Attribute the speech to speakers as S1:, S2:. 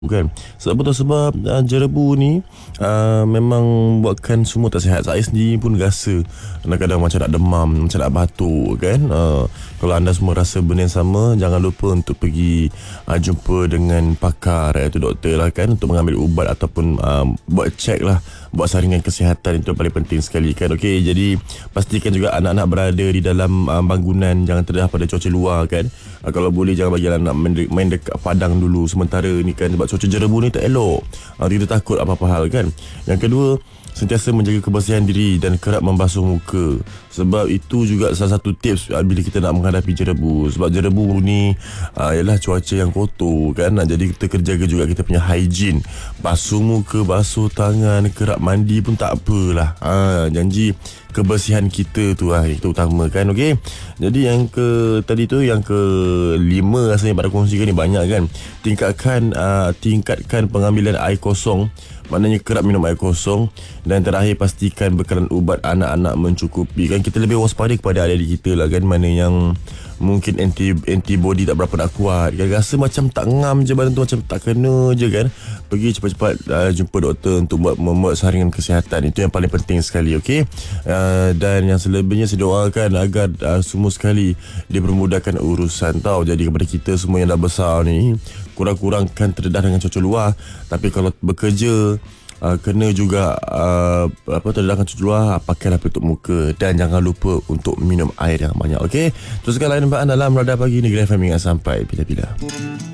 S1: Kan. Sebab betul sebab jerebu ni memang buatkan semua tak sihat. Saya sendiri pun rasa kadang-kadang macam nak demam, macam nak batuk kan. Kalau anda semua rasa benda yang sama, jangan lupa untuk pergi jumpa dengan pakar, iaitu doktor lah kan, untuk mengambil ubat ataupun buat cek lah, buat saringan kesihatan. Itu paling penting sekali kan. Okey, jadi pastikan juga anak-anak berada di dalam bangunan, jangan terdedah pada cuaca luar kan. Kalau boleh jangan bagi anak main dekat padang dulu sementara ni kan, sebab cuaca jerebu ni tak elok. Kita takut apa-apa hal kan. Yang kedua, sentiasa menjaga kebersihan diri dan kerap membasuh muka. Sebab itu juga salah satu tips bila kita nak menghadapi jerebu. Sebab jerebu ni ialah cuaca yang kotor kan. Jadi kita jaga juga kita punya hygiene. Basuh muka, basuh tangan, kerap mandi pun tak apalah. Janji kebersihan kita tu itu utama kan. Okey. Jadi yang tadi tu yang kelima rasanya pada kongsikan ni banyak kan. Tingkatkan pengambilan air kosong. Maknanya kerap minum air kosong. Dan terakhir, pastikan bekalan ubat anak-anak mencukupi kan. Kita lebih waspada kepada adik-adik kita lah kan. Mana yang mungkin antibody tak berapa nak kuat kan, rasa macam tak ngam je badan tu, macam tak kena je kan. Pergi cepat-cepat jumpa doktor untuk membuat saringan kesihatan. Itu yang paling penting sekali. Okey. Dan yang selebihnya saya doakan agar semua sekali dipermudahkan urusan tau. Jadi kepada kita semua yang dah besar ni, kurang-kurangkan terdedah dengan cuaca luar. Tapi kalau bekerja, kena juga terdedahkan cuaca luar, pakailah penutup muka. Dan jangan lupa untuk minum air yang banyak. Okey, teruskan layan nampak dalam Radar Pagi ni, Grab FM ingat sampai bila-bila.